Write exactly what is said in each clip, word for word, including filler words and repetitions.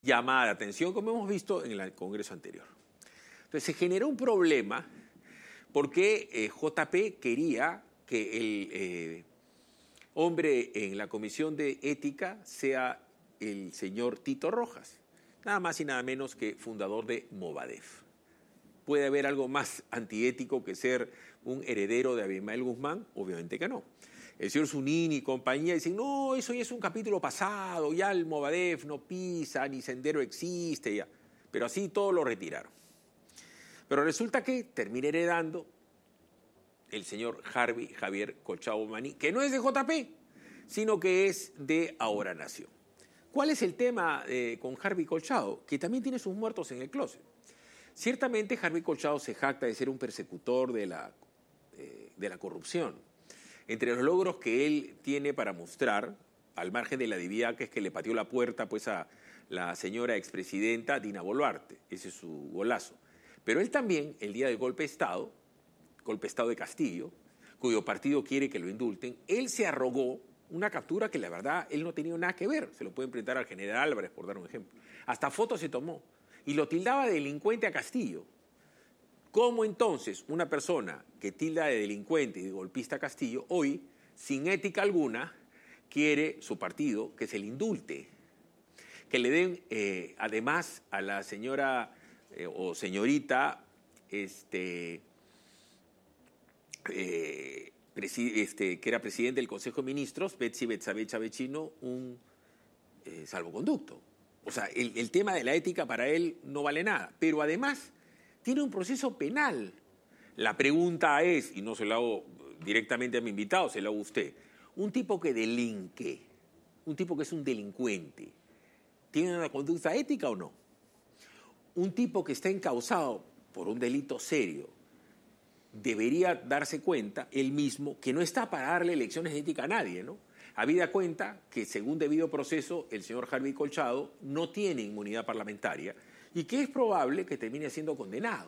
llamada la atención, como hemos visto en el Congreso anterior. Entonces se generó un problema porque eh, J P quería que el eh, hombre en la Comisión de Ética sea el señor Tito Rojas, nada más y nada menos que fundador de Movadef. ¿Puede haber algo más antiético que ser un heredero de Abimael Guzmán? Obviamente que no. El señor Zunini y compañía dicen, no, eso ya es un capítulo pasado, ya el Movadef no pisa, ni Sendero existe, ya. Pero así todo lo retiraron. Pero resulta que termina heredando el señor Harvey Javier Colchado Maní, que no es de J P, sino que es de Ahora Nación. ¿Cuál es el tema eh, con Harvey Colchado? Que también tiene sus muertos en el closet. Ciertamente Harvey Colchado se jacta de ser un persecutor de la, eh, de la corrupción. Entre los logros que él tiene para mostrar, al margen de la divida que es que le pateó la puerta pues, a la señora expresidenta Dina Boluarte, ese es su golazo. Pero él también, el día del golpe de Estado, golpe de Estado de Castillo, cuyo partido quiere que lo indulten, él se arrogó una captura que la verdad él no tenía nada que ver. Se lo pueden presentar al general Álvarez, por dar un ejemplo. Hasta fotos se tomó y lo tildaba de delincuente a Castillo. ¿Cómo entonces una persona que tilda de delincuente y de golpista a Castillo, hoy, sin ética alguna, quiere su partido que se le indulte? Que le den, eh, además, a la señora eh, o señorita, este, eh, presi este, que era presidente del Consejo de Ministros, Betsy Betsabe Chavechino, un eh, salvoconducto. O sea, el, el tema de la ética para él no vale nada. Pero además tiene un proceso penal. La pregunta es, y no se lo hago directamente a mi invitado, se lo hago a usted, un tipo que delinque, un tipo que es un delincuente, ¿tiene una conducta ética o no? Un tipo que está encausado por un delito serio debería darse cuenta él mismo que no está para darle lecciones de ética a nadie, ¿no? Habida cuenta que, según debido proceso, el señor Harvey Colchado no tiene inmunidad parlamentaria y que es probable que termine siendo condenado.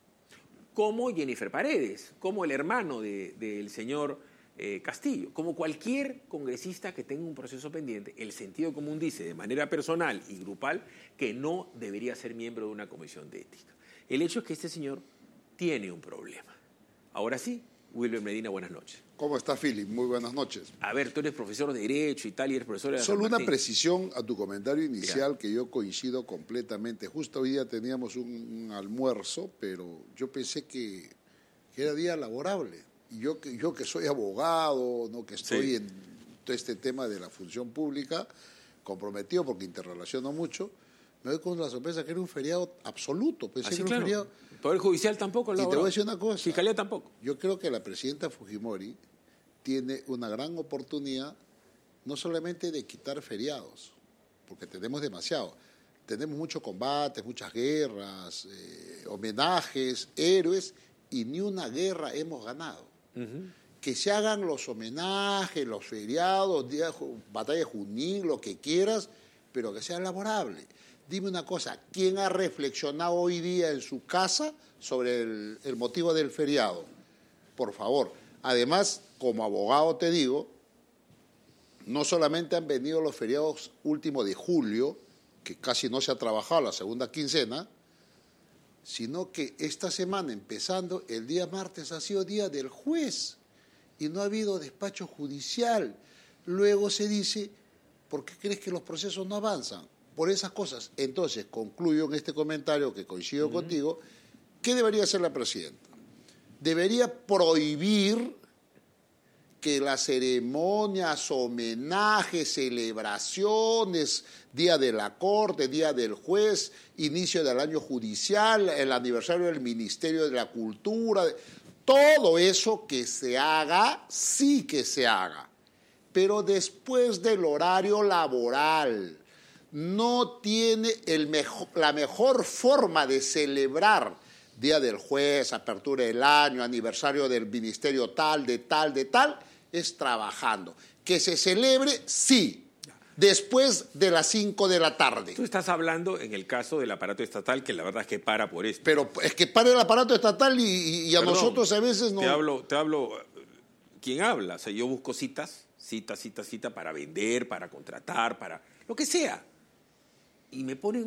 Como Jennifer Paredes, como el hermano de, del señor eh, Castillo, como cualquier congresista que tenga un proceso pendiente, el sentido común dice de manera personal y grupal que no debería ser miembro de una comisión de ética. El hecho es que este señor tiene un problema. Ahora sí, Wilber Medina, buenas noches. ¿Cómo está, Philip? Muy buenas noches. A ver, tú eres profesor de Derecho y tal, y eres profesor de... Solo una precisión a tu comentario inicial, que yo coincido completamente. Justo hoy día teníamos un, un almuerzo, pero yo pensé que, que era día laborable. Y yo que, yo que soy abogado, ¿no? Que estoy sí. en todo este tema de la función pública, comprometido porque interrelaciono mucho, me doy con la sorpresa que era un feriado absoluto. Pensé Así, que era claro. un feriado... El Poder Judicial tampoco. Y te voy a decir una cosa. Fiscalía tampoco. Yo creo que la presidenta Fujimori tiene una gran oportunidad no solamente de quitar feriados, porque tenemos demasiado. Tenemos muchos combates, muchas guerras, eh, homenajes, héroes, y ni una guerra hemos ganado. Uh-huh. Que se hagan los homenajes, los feriados, día, batalla de Junín, lo que quieras, pero que sea laborable. Dime una cosa, ¿quién ha reflexionado hoy día en su casa sobre el, el motivo del feriado? Por favor. Además, como abogado te digo, no solamente han venido los feriados últimos de julio, que casi no se ha trabajado la segunda quincena, sino que esta semana, empezando, el día martes ha sido día del juez y no ha habido despacho judicial. Luego se dice, ¿por qué crees que los procesos no avanzan? Por esas cosas. Entonces, concluyo en este comentario que coincido uh-huh. contigo, ¿qué debería hacer la presidenta? Debería prohibir que las ceremonias, homenajes, celebraciones, Día de la Corte, Día del Juez, inicio del año judicial, el aniversario del Ministerio de la Cultura, todo eso que se haga, sí que se haga, pero después del horario laboral. No tiene el mejor, la mejor forma de celebrar Día del Juez, apertura del año, aniversario del ministerio tal, de tal, de tal, es trabajando. Que se celebre, sí, después de las cinco de la tarde. Tú estás hablando en el caso del aparato estatal, que la verdad es que para por esto. Pero es que para el aparato estatal y, y a Perdón, nosotros a veces no... Te hablo, te hablo, ¿quién habla? O sea, yo busco citas, cita, cita, cita para vender, para contratar, para lo que sea. Y me ponen